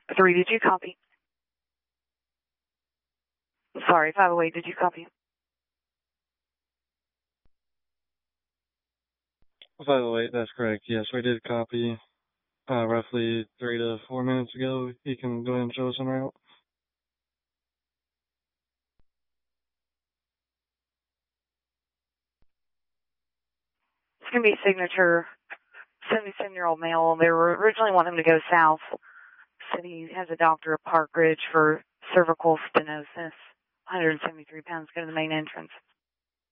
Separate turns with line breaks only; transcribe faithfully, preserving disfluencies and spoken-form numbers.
Three, did you copy? Sorry, five oh eight, did you copy?
five oh eight, that's correct. Yes, we did copy uh, roughly three to four minutes ago. You can go ahead and show us en route.
It's going to be signature, seventy-seven-year-old male. They were originally wanting him to go south. Said he has a doctor at Park Ridge for cervical stenosis. one hundred seventy-three pounds. Go to the main entrance.